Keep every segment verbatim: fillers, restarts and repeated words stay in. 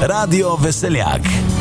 Radio Veseljak.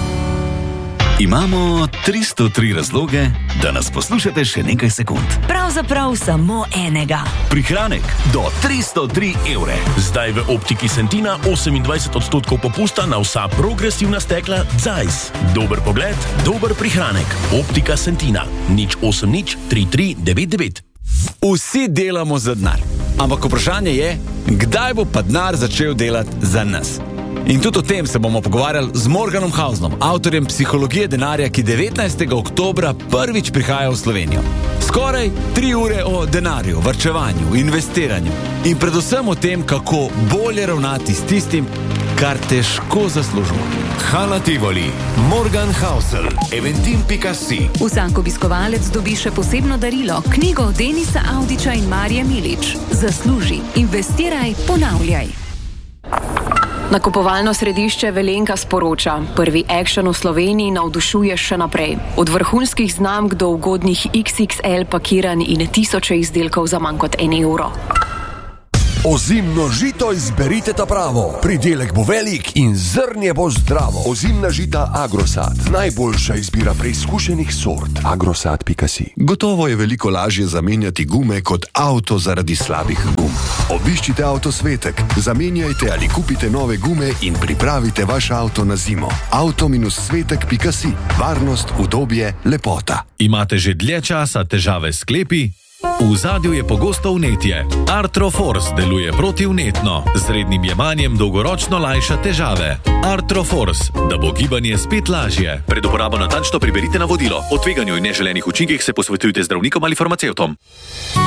Imamo tristo tri razloge, da nas poslušate še nekaj sekund. Pravzaprav samo enega. Prihranek do tristo tri evre. Zdaj v Optiki Sentina osemindvajset odstotkov popusta na vsa progresivna stekla Zeiss. Dober pogled, dober prihranek. Optika Sentina. nič osem nič tri tri devet devet. Vsi delamo za denar. Ampak vprašanje je, kdaj bo pa denar začel delati za nas? In tudi o tem se bomo pogovarjali z Morganom Hausnom, avtorjem Psihologije denarja, ki devetnajstega oktobra prvič prihaja v Slovenijo. Skoraj tri ure o denarju, varčevanju, investiranju in predvsem o tem, kako bolje ravnati s tistim, kar težko zaslužimo. Hala Tivoli, Morgan Housel, eventim pika si. Vsak obiskovalec dobi še posebno darilo, knjigo Denisa Avdića in Marije Milič. Zasluži, investiraj, ponavljaj. Nakupovalno središče Velenka sporoča, prvi action v Sloveniji navdušuje še naprej. Od vrhunskih znamk do ugodnih iks iks el pakiranj in tisoče izdelkov za manj kot en evro. Ozimno žito izberite ta pravo. Pridelek bo velik in zrnje bo zdravo. Ozimna žita Agrosad. Najboljša izbira preizkušenih sort. agrosad pika si. Gotovo je veliko lažje zamenjati gume kot avto zaradi slabih gum. Obiščite Avtosvetek, zamenjajte ali kupite nove gume in pripravite vaš avto na zimo. avto svetek pika si. Varnost, udobje, lepota. Imate že dlje časa težave s sklepi? V zadju je pogosto vnetje. Arthroforce deluje protivnetno, z rednim jemanjem dolgoročno lajša težave. Arthroforce, da bo gibanje spet lažje. Pred uporabo natančno preberite navodilo. O tveganju in neželenih učinkih se posvetujte zdravnikom ali farmacevtom.